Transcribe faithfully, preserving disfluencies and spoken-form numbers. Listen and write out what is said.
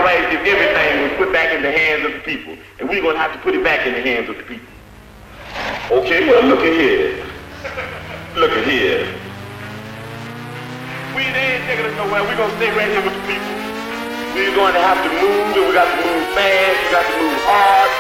all right if everything was put back in the hands of the people, and we're going to have to put it back in the hands of the people. Okay, well, look at here. Look at here. We they ain't taking us nowhere. We're going to stay right here with the people. We're going to have to move, and we got to move fast, we got to move hard,